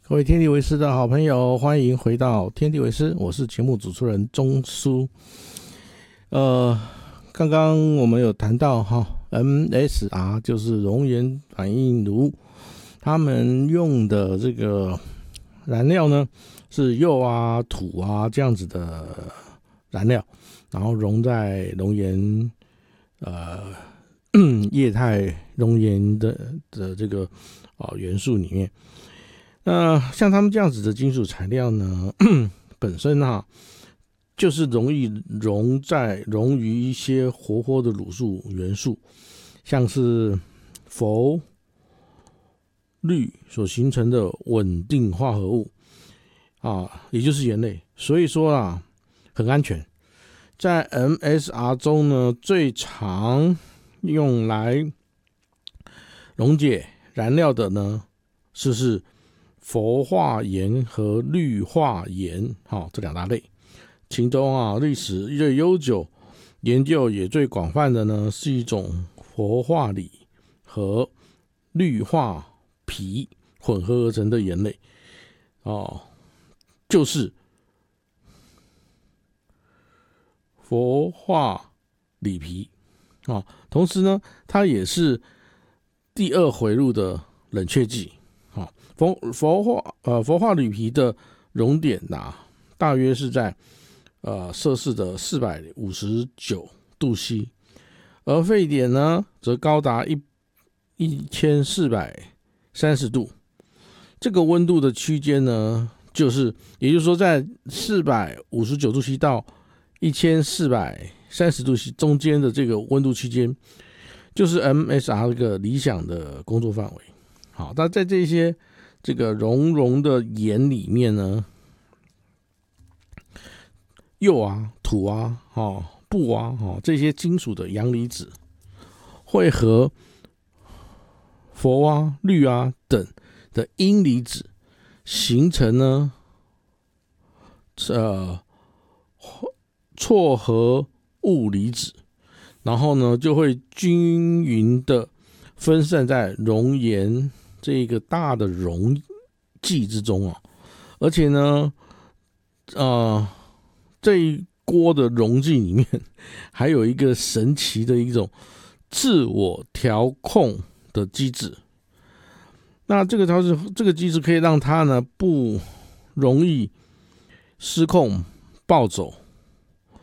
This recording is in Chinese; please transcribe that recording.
各位天地为师的好朋友，欢迎回到天地为师，我是节目主持人钟书。刚刚我们有谈到MSR 就是熔岩反应炉，他们用的这个燃料呢是铀啊、土啊这样子的燃料，然后溶在熔岩液态熔岩的这个元素里面。那像他们这样子的金属材料呢，本身就是容易溶于一些活的卤素元素，像是氟、氯所形成的稳定化合物也就是盐类，所以说很安全。在 MSR 中呢，最常用来溶解燃料的呢是氟化盐和氯化盐这两大类，其中历史最悠久、研究也最广泛的呢是一种氟化锂和氯化铍混合而成的盐类就是氟化锂铍同时呢，它也是第二回路的冷却剂。氟化铝铍的熔点大约是在摄氏的459度 C， 而沸点呢则高达1430度。这个温度的区间呢，也就是说在459度 C 到1430度 C 中间的这个温度区间，就是 MSR 这个理想的工作范围。好，那在这个熔的盐里面呢，铀啊、土啊、钚啊这些金属的阳离子会和氟啊、氯啊等的阴离子形成呢错合物离子，然后呢就会均匀的分散在熔岩这个大的溶剂之中而且呢这一锅的溶剂里面还有一个神奇的一种自我调控的机制。那这个机制可以让它呢不容易失控暴走